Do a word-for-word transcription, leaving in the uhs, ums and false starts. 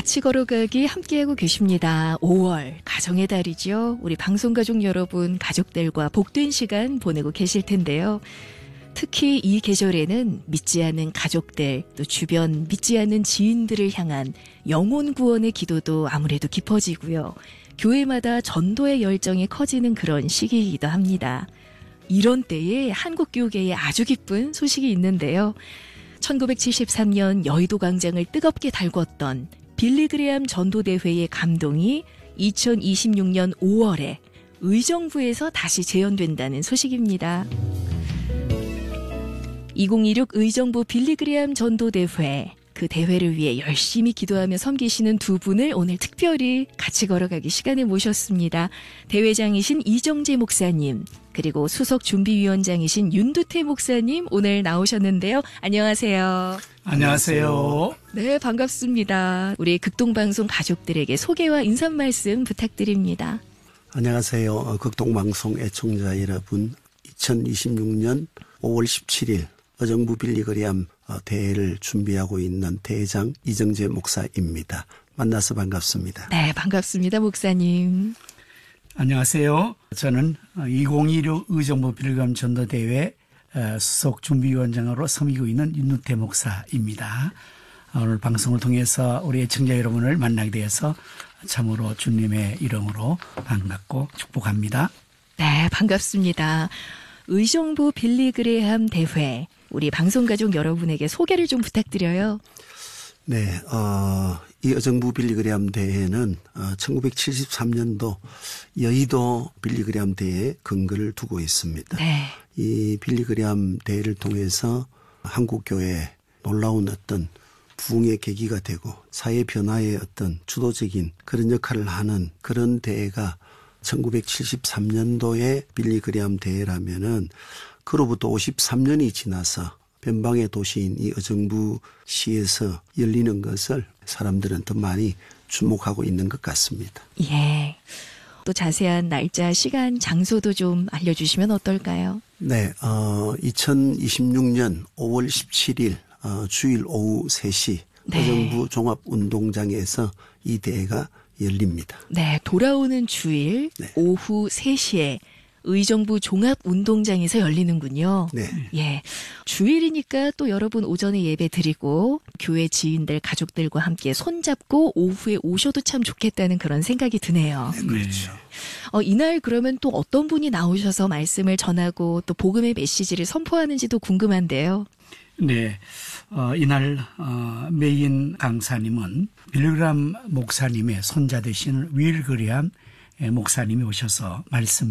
같이 걸어가기 함께하고 계십니다. 오월 가정의 달이죠. 우리 방송가족 여러분, 가족들과 복된 시간 보내고 계실 텐데요. 특히 이 계절에는 믿지 않는 가족들, 또 주변 믿지 않는 지인들을 향한 영혼 구원의 기도도 아무래도 깊어지고요. 교회마다 전도의 열정이 커지는 그런 시기이기도 합니다. 이런 때에 한국교계에 아주 기쁜 소식이 있는데요. 천구백칠십삼 년 여의도 광장을 뜨겁게 달궜던 빌리그레암 전도대회의 감동이 이천이십육 년 오월에 의정부에서 다시 재연된다는 소식입니다. 이천이십육 의정부 빌리그레암 전도대회, 그 대회를 위해 열심히 기도하며 섬기시는 두 분을 오늘 특별히 같이 걸어가기 시간에 모셨습니다. 대회장이신 이정재 목사님, 그리고 수석 준비위원장이신 윤두태 목사님 오늘 나오셨는데요. 안녕하세요. 안녕하세요. 네, 반갑습니다. 우리 극동방송 가족들에게 소개와 인사 말씀 부탁드립니다. 안녕하세요. 극동방송 애청자 여러분, 이천이십육 년 오월 십칠일 의정부 빌리그레암 대회를 준비하고 있는 대회장 이정재 목사입니다. 만나서 반갑습니다. 네, 반갑습니다, 목사님. 안녕하세요. 저는 이천이십육 의정부 빌리그레암 전도대회 수석 준비위원장으로 섬기고 있는 윤두태 목사입니다. 오늘 방송을 통해서 우리 애청자 여러분을 만나게 되어서 참으로 주님의 이름으로 반갑고 축복합니다. 네, 반갑습니다. 의정부 빌리그레암 대회, 우리 방송가족 여러분에게 소개를 좀 부탁드려요. 네, 어, 이 의정부 빌리그레암 대회는 어, 천구백칠십삼 년도 여의도 빌리그레암 대회에 근거를 두고 있습니다. 네. 이 빌리그레암 대회를 통해서 한국교회에 놀라운 어떤 부흥의 계기가 되고 사회 변화의 어떤 주도적인 그런 역할을 하는 그런 대회가 천구백칠십삼 년도에 빌리그레암 대회라면은 그로부터 오십삼 년이 지나서 변방의 도시인 이 의정부시에서 열리는 것을 사람들은 더 많이 주목하고 있는 것 같습니다. 예. 또 자세한 날짜, 시간, 장소도 좀 알려주시면 어떨까요? 네, 어, 이천이십육 년 오월 십칠일 어, 주일 오후 세 시 네. 의정부 종합운동장에서 이 대회가 열립니다. 네, 돌아오는 주일 네. 오후 세 시에 의정부 종합운동장에서 열리는군요. 네. 예. 주일이니까 또 여러분 오전에 예배 드리고 교회 지인들, 가족들과 함께 손잡고 오후에 오셔도 참 좋겠다는 그런 생각이 드네요. 네, 그렇죠. 어, 이날 그러면 또 어떤 분이 나오셔서 말씀을 전하고 또 복음의 메시지를 선포하는지도 궁금한데요. 네, 어, 이날 어, 메인 강사님은 빌리그레암 목사님의 손자 되시는 윌 그레암 목사님이 오셔서 말씀